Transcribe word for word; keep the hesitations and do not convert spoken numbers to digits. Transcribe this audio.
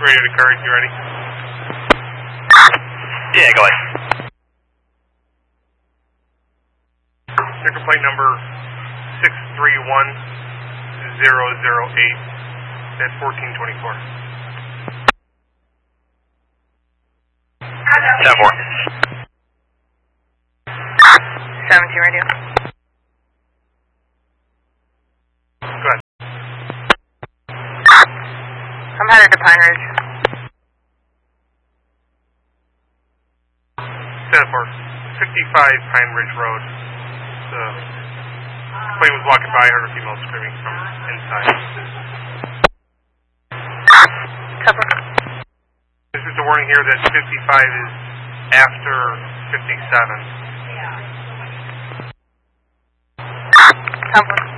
Radio to Curry, you ready? Yeah, go ahead. Circuit plate number six three one zero zero eight at fourteen twenty-four. ten four. seventeen radio. Go ahead. I'm headed to Pine Ridge. ten four. fifty-five Pine Ridge Road. The plane was walking by, I heard a female screaming from inside. Cover. This is a warning here that fifty-five is after fifty-seven. Cover.